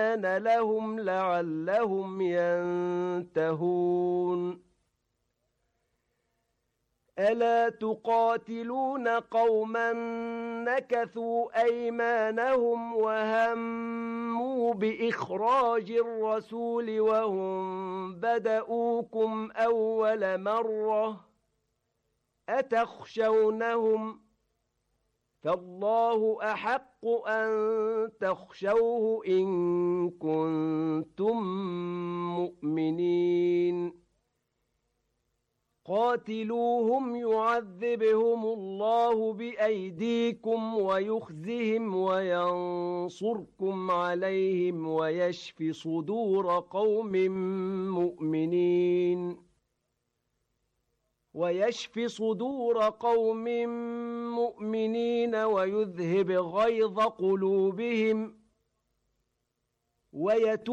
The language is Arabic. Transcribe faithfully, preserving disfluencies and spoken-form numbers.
آذَانَ لَهُمْ لَعَلَّهُمْ يَنتَهُونَ أَلَا تُقَاتِلُونَ قَوْمًا نَكَثُوا أَيْمَانَهُمْ وَهَمُّوا بِإِخْرَاجِ الرَّسُولِ وَهُمْ بَدَءُوكُمْ أَوَّلَ مَرَّةٍ أَتَخْشَوْنَهُمْ ۚ فَاللَّهُ أَحَقُّ أَن تَخْشَوْهُ إِن كُنتُم مُّؤْمِنِينَ قاتلوهم يعذبهم الله بأيديكم ويخزهم وينصركم عليهم ويشف صدور قوم مؤمنين ويشف صدور قوم مؤمنين ويذهب غيظ قلوبهم ويتوب